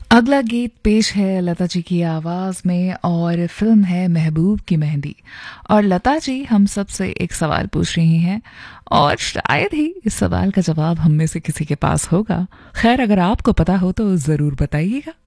अगला गीत पेश है लता जी की आवाज में और फिल्म है महबूब की मेहंदी। और लता जी हम सब से एक सवाल पूछ रही हैं और शायद ही इस सवाल का जवाब हम में से किसी के पास होगा। खैर, अगर आपको पता हो तो ज़रूर बताइएगा।